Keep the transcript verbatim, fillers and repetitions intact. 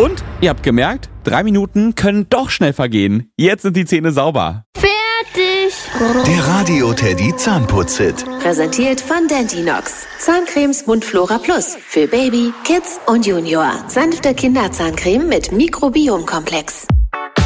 Und ihr habt gemerkt, drei Minuten können doch schnell vergehen. Jetzt sind die Zähne sauber. Fertig! Der Radio Teddy Zahnputz-Hit. Präsentiert von Dentinox. Zahncremes Mundflora Plus. Für Baby, Kids und Junior. Sanfte Kinderzahncreme mit Mikrobiomkomplex.